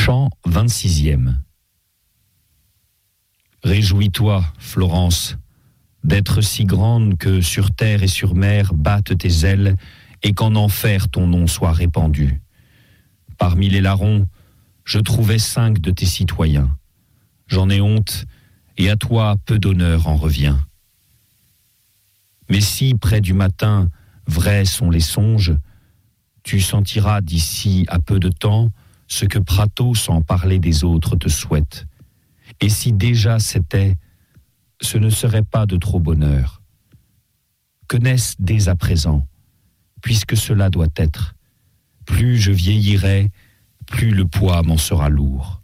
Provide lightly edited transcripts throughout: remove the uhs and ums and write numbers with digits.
Chant 26e. Réjouis-toi, Florence, d'être si grande que sur terre et sur mer battent tes ailes et qu'en enfer ton nom soit répandu. Parmi les larrons, je trouvais 5 de tes citoyens. J'en ai honte, et à toi peu d'honneur en revient. Mais si, près du matin, vrais sont les songes, tu sentiras d'ici à peu de temps ce que Prato, sans parler des autres, te souhaite. Et si déjà c'était, ce ne serait pas de trop bonheur. Que n'est-ce dès à présent, puisque cela doit être. Plus je vieillirai, plus le poids m'en sera lourd.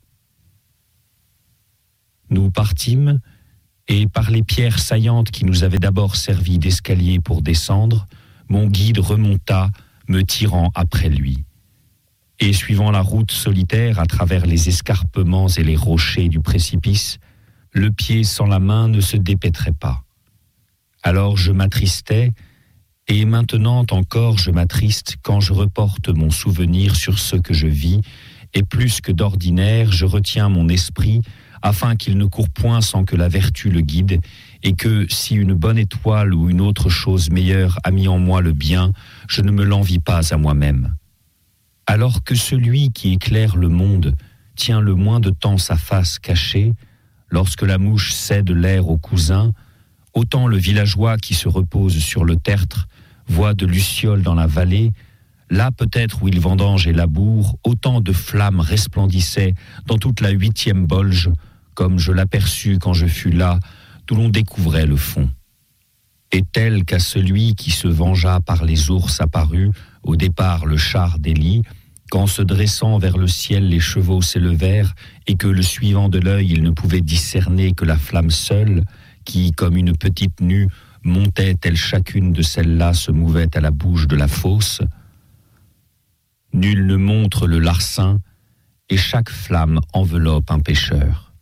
Nous partîmes, et par les pierres saillantes qui nous avaient d'abord servi d'escalier pour descendre, mon guide remonta, me tirant après lui. Et suivant la route solitaire à travers les escarpements et les rochers du précipice, le pied sans la main ne se dépêtrait pas. Alors je m'attristais, et maintenant encore je m'attriste quand je reporte mon souvenir sur ce que je vis, et plus que d'ordinaire, je retiens mon esprit afin qu'il ne court point sans que la vertu le guide, et que, si une bonne étoile ou une autre chose meilleure a mis en moi le bien, je ne me l'envie pas à moi-même. Alors que celui qui éclaire le monde tient le moins de temps sa face cachée, lorsque la mouche cède l'air au cousin, autant le villageois qui se repose sur le tertre voit de lucioles dans la vallée, là peut-être où il vendange et laboure, autant de flammes resplendissaient dans toute la 8e bolge, comme je l'aperçus quand je fus là, d'où l'on découvrait le fond. Et tel qu'à celui qui se vengea par les ours apparut, au départ le char d'Élie, quand se dressant vers le ciel les chevaux s'élevèrent, et que le suivant de l'œil il ne pouvait discerner que la flamme seule, qui, comme une petite nue, montait telle chacune de celles-là se mouvait à la bouche de la fosse. Nul ne montre le larcin, et chaque flamme enveloppe un pécheur.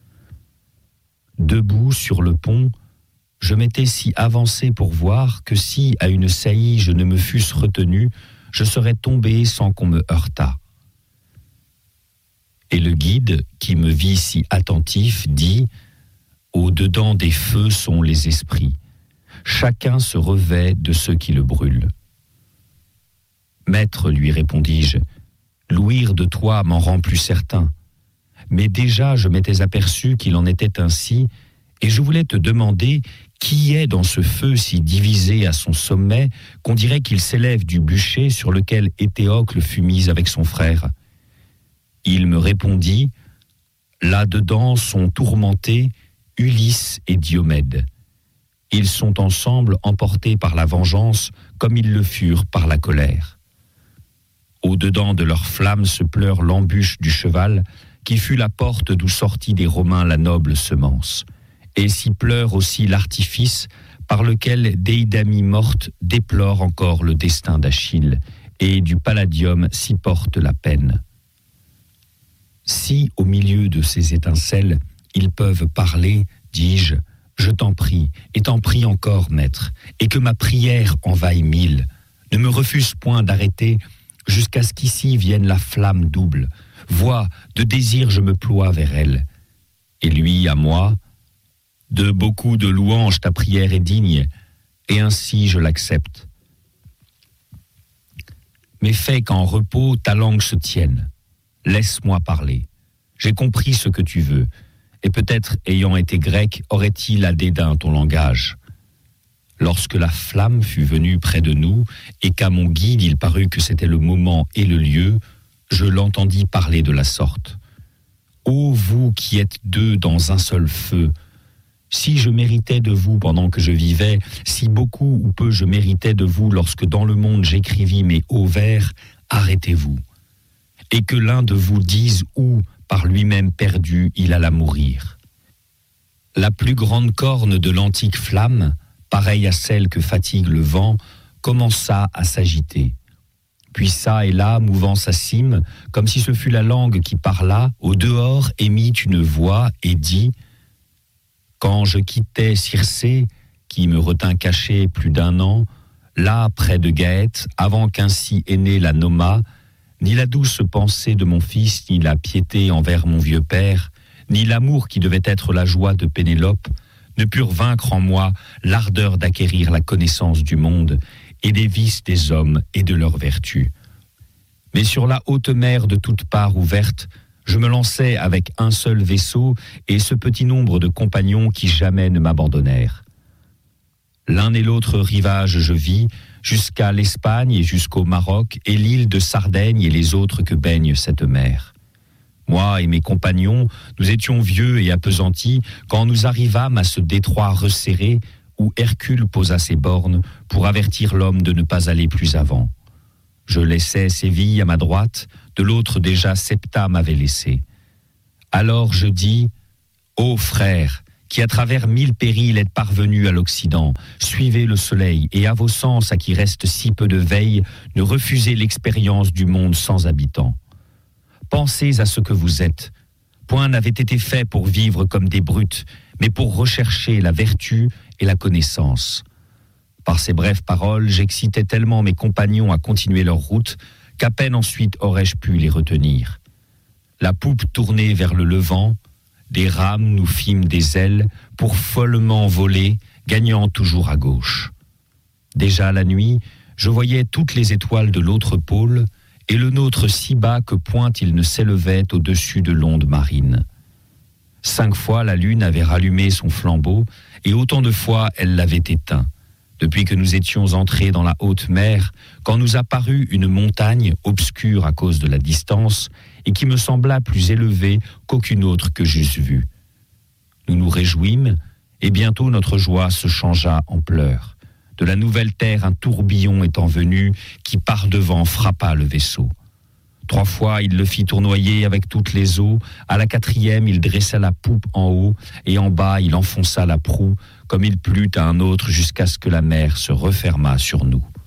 Debout sur le pont, je m'étais si avancé pour voir que si, à une saillie, je ne me fusse retenu, je serais tombé sans qu'on me heurtât. Et le guide, qui me vit si attentif, dit « Au-dedans des feux sont les esprits. Chacun se revêt de ceux qui le brûlent. » Maître, lui répondis-je, l'ouïr de toi m'en rend plus certain. Mais déjà je m'étais aperçu qu'il en était ainsi, et je voulais te demander qui est dans ce feu si divisé à son sommet qu'on dirait qu'il s'élève du bûcher sur lequel Éthéocle fut mis avec son frère. Il me répondit, là-dedans sont tourmentés Ulysse et Diomède. Ils sont ensemble emportés par la vengeance comme ils le furent par la colère. Au-dedans de leurs flammes se pleure l'embûche du cheval, qui fut la porte d'où sortit des Romains la noble semence. Et s'y pleure aussi l'artifice par lequel Déidamie morte déplore encore le destin d'Achille, et du Palladium s'y porte la peine. Si, au milieu de ces étincelles, ils peuvent parler, dis-je, je t'en prie, et t'en prie encore, maître, et que ma prière en vaille 1000. Ne me refuse point d'arrêter jusqu'à ce qu'ici vienne la flamme double. Vois, de désir je me ploie vers elle. Et lui, à moi, de beaucoup de louanges ta prière est digne, et ainsi je l'accepte. Mais fais qu'en repos ta langue se tienne. Laisse-moi parler. J'ai compris ce que tu veux, et peut-être, ayant été grec, aurait-il à dédain ton langage. Lorsque la flamme fut venue près de nous, et qu'à mon guide il parut que c'était le moment et le lieu, je l'entendis parler de la sorte. Ô vous qui êtes deux dans un seul feu, si je méritais de vous pendant que je vivais, si beaucoup ou peu je méritais de vous lorsque dans le monde j'écrivis mes hauts vers, arrêtez-vous. Et que l'un de vous dise où, par lui-même perdu, il alla mourir. La plus grande corne de l'antique flamme, pareille à celle que fatigue le vent, commença à s'agiter. Puis ça et là, mouvant sa cime, comme si ce fût la langue qui parla, au dehors émit une voix et dit « Quand je quittais Circé, qui me retint caché plus d'1 an, là, près de Gaète, avant qu'ainsi aînée la nomma, ni la douce pensée de mon fils, ni la piété envers mon vieux père, ni l'amour qui devait être la joie de Pénélope, ne purent vaincre en moi l'ardeur d'acquérir la connaissance du monde et des vices des hommes et de leurs vertus. Mais sur la haute mer de toutes parts ouverte, je me lançai avec un seul vaisseau et ce petit nombre de compagnons qui jamais ne m'abandonnèrent. L'un et l'autre rivage je vis, jusqu'à l'Espagne et jusqu'au Maroc, et l'île de Sardaigne et les autres que baigne cette mer. Moi et mes compagnons, nous étions vieux et appesantis quand nous arrivâmes à ce détroit resserré où Hercule posa ses bornes pour avertir l'homme de ne pas aller plus avant. Je laissais Séville à ma droite, de l'autre déjà Septa m'avait laissé. Alors je dis, ô frères, qui à travers 1000 périls êtes parvenus à l'Occident, suivez le soleil, et à vos sens à qui reste si peu de veille, ne refusez l'expérience du monde sans habitants. Pensez à ce que vous êtes. Point n'avait été fait pour vivre comme des brutes, mais pour rechercher la vertu et la connaissance. Par ces brèves paroles, j'excitais tellement mes compagnons à continuer leur route, qu'à peine ensuite aurais-je pu les retenir. La poupe tournée vers le levant, des rames nous fîmes des ailes pour follement voler, gagnant toujours à gauche. Déjà la nuit, je voyais toutes les étoiles de l'autre pôle et le nôtre si bas que point il ne s'élevait au-dessus de l'onde marine. 5 fois la lune avait rallumé son flambeau et autant de fois elle l'avait éteint, depuis que nous étions entrés dans la haute mer, quand nous apparut une montagne obscure à cause de la distance et qui me sembla plus élevée qu'aucune autre que j'eusse vue. Nous nous réjouîmes et bientôt notre joie se changea en pleurs. De la nouvelle terre un tourbillon étant venu qui par devant frappa le vaisseau. 3 fois il le fit tournoyer avec toutes les eaux, à la 4e il dressa la poupe en haut et en bas il enfonça la proue comme il plut à un autre jusqu'à ce que la mer se refermât sur nous.